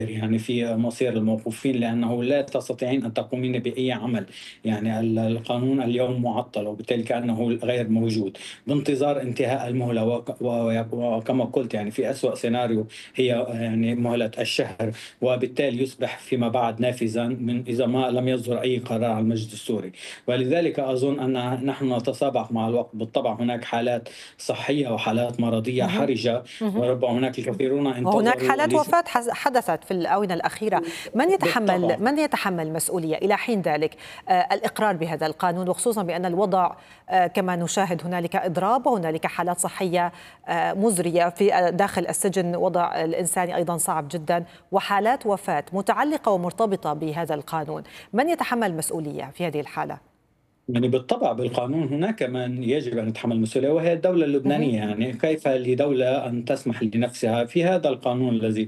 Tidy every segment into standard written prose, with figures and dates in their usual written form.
يعني في مصير الموقوفين، لأنه لا تستطيعين أن تقومين بأي عمل. يعني القانون اليوم معطل، وبالتالي كأنه غير موجود بانتظار انتهاء المهلة. وكما قلت يعني في أسوأ سيناريو هي يعني مهلة الشهر، وبالتالي يصبح فيما بعد نافذا من إذا ما لم يصدر أي قرار على المجلس السوري. ولذلك أظن أن نحن نتسابق مع الوقت. بالطبع هناك حالات صحية وحالات مرضية مهم. حرجة، مهم. وربما هناك الكثيرون وهناك انتظروا. حالات وفاة حدثت في الآونة الأخيرة. بالطبع. من يتحمل مسؤولية إلى حين ذلك الإقرار بهذا القانون، وخصوصا بأن الوضع كما نشاهد هنالك إضراب وهنالك حالات صحية مزرية في داخل السجن، وضع الإنساني أيضا صعب جدا، وحالات وفاة متعلقة ومرتبطة بهذا القانون. من يتحمل المسؤولية في هذه الحالة؟ يعني بالطبع بالقانون هناك من يجب أن يتحمل المسؤولية، وهي الدولة اللبنانية. يعني كيف لدولة أن تسمح لنفسها في هذا القانون الذي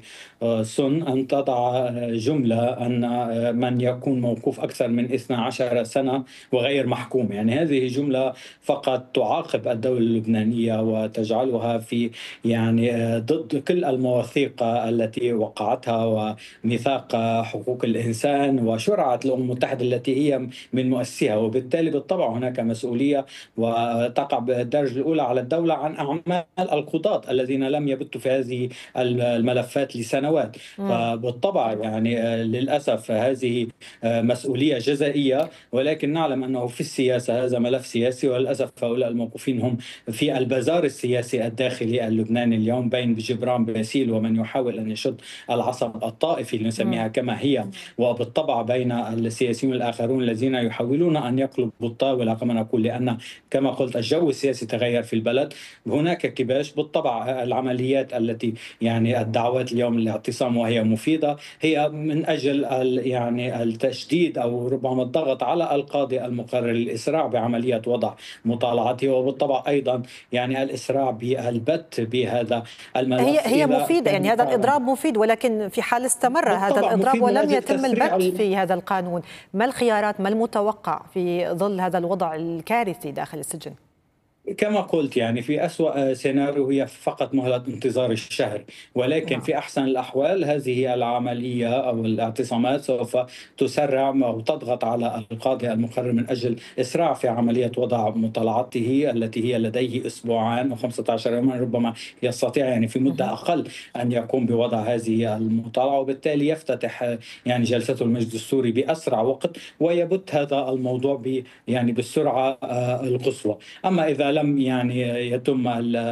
سن أن تضع جملة أن من يكون موقوف أكثر من 12 سنة وغير محكوم. يعني هذه جملة فقط تعاقب الدولة اللبنانية وتجعلها في يعني ضد كل المواثيق التي وقعتها، وميثاق حقوق الإنسان، وشرعة الأمم المتحدة التي هي من مؤسسها. وبالتالي بالطبع هناك مسؤولية، وتقع بالدرجة الأولى على الدولة عن أعمال القضاة الذين لم يبتوا في هذه الملفات لسنوات. فبالطبع يعني للأسف هذه مسؤولية جزائية، ولكن نعلم أنه في السياسة هذا ملف سياسي، وللأسف هؤلاء الموقوفين هم في البازار السياسي الداخلي اللبناني اليوم بين جبران باسيل ومن يحاول أن يشد العصب الطائفي لنسميها كما هي، وبالطبع بين السياسيون الآخرون الذين يحاولون أن يقلبوا الطاولة كما نقول، لأن كما قلت الجو السياسي تغير في البلد. هناك كباش. بالطبع العمليات التي يعني الدعوات اليوم للاعتصام وهي مفيدة، هي من أجل يعني التشديد أو ربما الضغط على القاضي المقرر الإسراع بعملية وضع مطالعته، وبالطبع أيضا يعني الإسراع بالبت بهذا الملف هي إذا مفيدة، يعني كان هذا فعلا. الإضراب مفيد، ولكن في حال استمر هذا بالطبع الإضراب مفيد من ولم أجل يتم تسريع. البت في هذا القانون، ما الخيارات، ما المتوقع في ظل هذا الوضع الكارثي داخل السجن؟ كما قلت يعني في أسوأ سيناريو هي فقط مهلة انتظار الشهر، ولكن نعم. في أحسن الأحوال هذه العملية أو الاعتصامات سوف تسرع أو تضغط على القاضي المقرر من أجل إسراع في عملية وضع مطالعته التي هي لديه أسبوعان و15 يوما. ربما يستطيع يعني في مدة مهم. أقل أن يقوم بوضع هذه المطالعة، وبالتالي يفتتح يعني جلسته المجلس السوري بأسرع وقت، ويبت هذا الموضوع يعني بالسرعة القصوى. أما إذا لم يعني يتم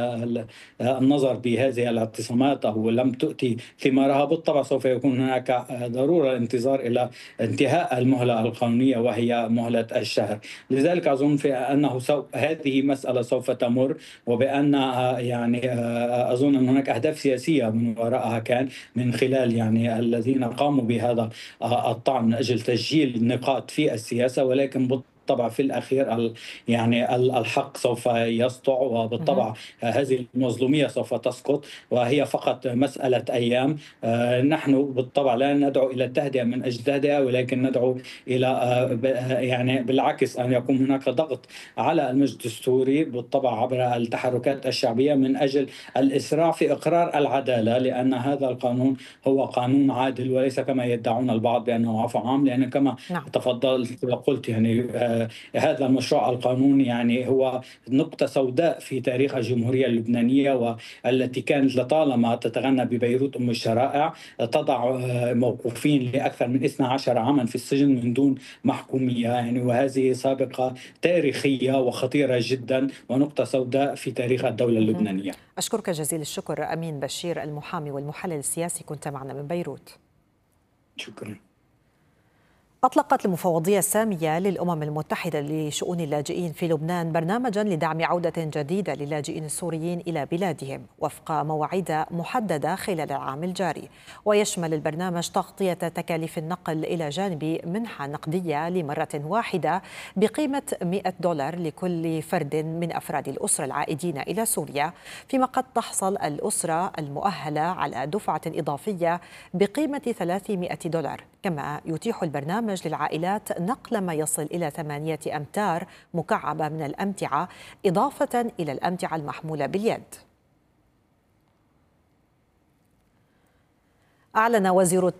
النظر بهذه الاعتصامات أو لم تؤتي ثمارها، بالطبع سوف يكون هناك ضرورة الانتظار إلى انتهاء المهلة القانونية وهي مهلة الشهر. لذلك أظن في أنه هذه مسألة سوف تمر، وبأن يعني أظن أن هناك أهداف سياسية من وراءها، كان من خلال يعني الذين قاموا بهذا الطعن من أجل تسجيل النقاط في السياسة. ولكن بالطبع في الأخير يعني الحق سوف يسطع، مهم. وبالطبع هذه المظلومية سوف تسقط، وهي فقط مسألة أيام. نحن بالطبع لا ندعو إلى التهدئة من أجل التهدئة، ولكن ندعو إلى يعني بالعكس أن يكون هناك ضغط على المجلس السوري بالطبع عبر التحركات الشعبية من أجل الإسراع في إقرار العدالة، لأن هذا القانون هو قانون عادل، وليس كما يدعون البعض بأنه عفو عام. لأن كما نعم. تفضلت وقلت يعني هذا المشروع القانوني يعني هو نقطة سوداء في تاريخ الجمهورية اللبنانية، والتي كانت لطالما تتغنى ببيروت أم الشرائع، تضع موقوفين لأكثر من 12 عاما في السجن من دون محكومية. يعني وهذه سابقة تاريخية وخطيرة جدا، ونقطة سوداء في تاريخ الدولة مهم. اللبنانية. أشكرك جزيل الشكر أمين بشير، المحامي والمحلل السياسي، كنت معنا من بيروت. شكرا. أطلقت المفوضية السامية للأمم المتحدة لشؤون اللاجئين في لبنان برنامجا لدعم عودة جديدة للاجئين السوريين إلى بلادهم وفق مواعيد محددة خلال العام الجاري، ويشمل البرنامج تغطية تكاليف النقل إلى جانب منحة نقدية لمرة واحدة بقيمة $100 لكل فرد من أفراد الأسرة العائدين إلى سوريا، فيما قد تحصل الأسرة المؤهلة على دفعة إضافية بقيمة $300. كما يتيح البرنامج للعائلات نقل ما يصل إلى 8 أمتار مكعبة من الأمتعة، إضافة إلى الأمتعة المحمولة باليد. أعلن وزير